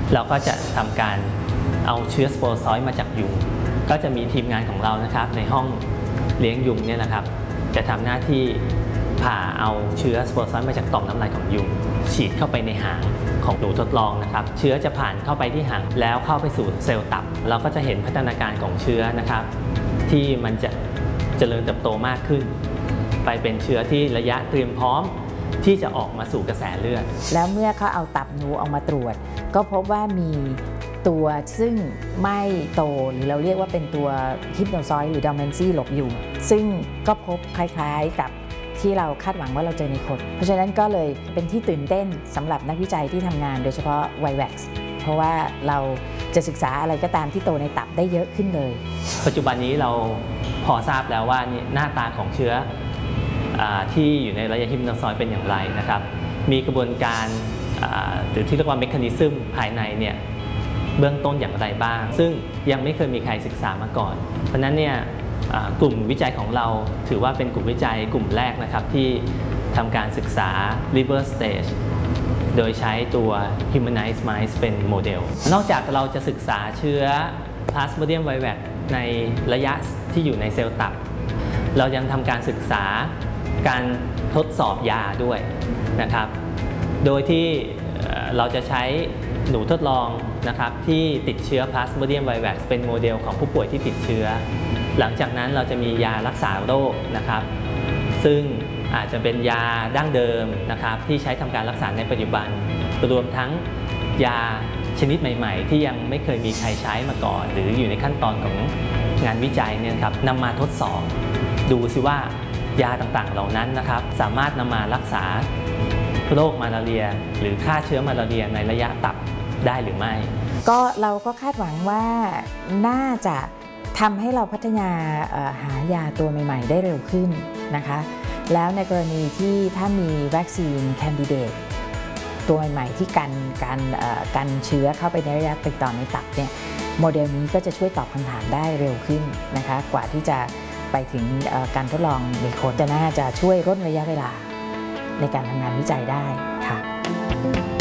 เราก็จะทำการเอาเชื้อสโปรซอยด์มาจากยุงก็จะมีทีมงานของเรานะครับในห้องเลี้ยงยุงเนี่ยนะครับจะทำหน้าที่ผ่าเอาเชื้อสโปรซอยด์มาจากต่อมน้ำลายของยุงฉีดเข้าไปในหางของหนูทดลองนะครับเชื้อจะผ่านเข้าไปที่หางแล้วเข้าไปสู่เซลล์ตับเราก็จะเห็นพัฒนาการของเชื้อนะครับที่มันจะเจริญเติบโตมากขึ้นไปเป็นเชื้อที่ระยะเตรียมพร้อมที่จะออกมาสู่กระแสเลือดแล้วเมื่อเขาเอาตับหนูออกมาตรวจก็พบว่ามีตัวซึ่งไม่โตหรือเราเรียกว่าเป็นตัวฮิปโนซอยด์หรือดอมเมนซี่หลบอยู่ซึ่งก็พบคล้ายๆกับที่เราคาดหวังว่าเราเจอในคนเพราะฉะนั้นก็เลยเป็นที่ตื่นเต้นสำหรับนักวิจัยที่ทำงานโดยเฉพาะ YVAX เพราะว่าเราจะศึกษาอะไรก็ตามที่โตในตับได้เยอะขึ้นเลยปัจจุบันนี้เราพอทราบแล้วว่าหน้าตาของเชื้อที่อยู่ในระยะฮิปโนซอยด์เป็นอย่างไรนะครับมีกระบวนการหรือที่เรียกว่าเมคานิซึมภายในเนี่ยเบื้องต้นอย่างไรบ้างซึ่งยังไม่เคยมีใครศึกษามาก่อนเพราะนั้นเนี่ยกลุ่มวิจัยของเราถือว่าเป็นกลุ่มวิจัยกลุ่มแรกนะครับที่ทำการศึกษา liver stage โดยใช้ตัว humanized mice เป็นโมเดลนอกจากเราจะศึกษาเชื้อ Plasmodium vivax ในระยะที่อยู่ในเซลล์ตับเรายังทำการศึกษาการทดสอบยาด้วยนะครับโดยที่เราจะใช้หนูทดลองนะครับที่ติดเชื้อ Plasmodium vivax เป็นโมเดลของผู้ป่วยที่ติดเชื้อหลังจากนั้นเราจะมียารักษาโรคนะครับซึ่งอาจจะเป็นยาดั้งเดิมนะครับที่ใช้ทำการรักษาในปัจจุบันรวมทั้งยาชนิดใหม่ๆที่ยังไม่เคยมีใครใช้มาก่อนหรืออยู่ในขั้นตอนของงานวิจัยเนี่ยครับนำมาทดสอบดูซิว่ายาต่างๆเหล่านั้นนะครับสามารถนำมารักษาโรคมาลาเรียหรือฆ่าเชื้อมาลาเรียในระยะตับได้หรือไม่ก็เราก็คาดหวังว่าน่าจะทำให้เราพัฒนาหายาตัวใหม่ๆได้เร็วขึ้นนะคะแล้วในกรณีที่ถ้ามีวัคซีนแคนดิเดตตัวใหม่ๆที่กันเชื้อเข้าไปในระยะติดต่อในตับเนี่ยโมเดลนี้ก็จะช่วยตอบคำถามได้เร็วขึ้นนะคะกว่าที่จะไปถึงการทดลองในคนจะน่าจะช่วยลดระยะเวลาในการทำงานวิจัยได้ค่ะ